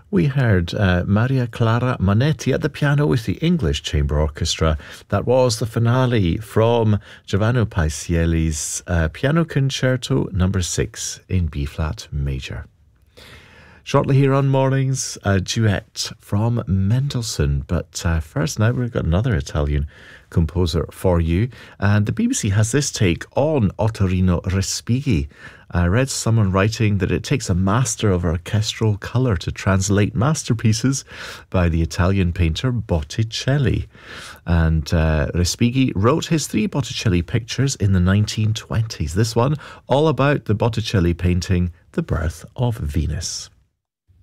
We heard Maria Clara Manetti at the piano with the English Chamber Orchestra. That was the finale from Giovanni Paisielli's Piano Concerto No. 6 in B-flat major. Shortly here on Mornings, a duet from Mendelssohn. But first now we've got another Italian composer for you. And the BBC has this take on Ottorino Respighi. I read someone writing that it takes a master of orchestral colour to translate masterpieces by the Italian painter Botticelli. And Respighi wrote his 3 Botticelli pictures in the 1920s. This one all about the Botticelli painting The Birth of Venus.